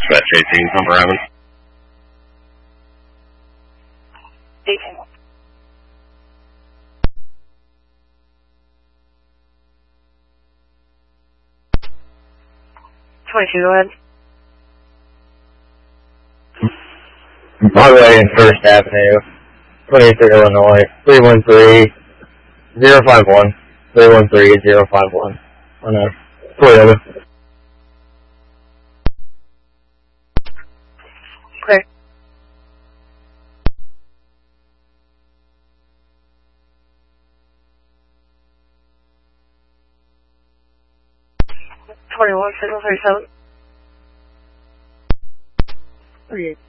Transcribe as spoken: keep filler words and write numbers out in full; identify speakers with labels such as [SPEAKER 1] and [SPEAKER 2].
[SPEAKER 1] Dispatch eighteen, Pumper Evans.
[SPEAKER 2] eighteen. twenty-two, go ahead.
[SPEAKER 3] Broadway and First Avenue, twenty-three, Illinois, three one three, zero five one, three one three, zero five one, on a Toyota.
[SPEAKER 2] Clear. twenty-one, signal thirty-seven.
[SPEAKER 4] thirty-eight.